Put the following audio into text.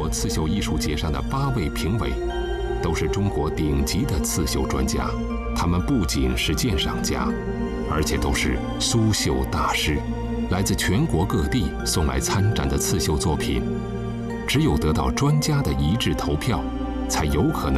国刺绣艺术节上的8位评委，都是中国顶级的刺绣专家。他们不仅是鉴赏家，而且都是苏绣大师。来自全国各地送来参展的刺绣作品，只有得到专家的一致投票，才有可能